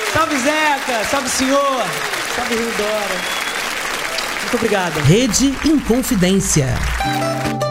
Salve Zeca, salve senhor, salve Rio Dora. Muito obrigado. Rede Inconfidência.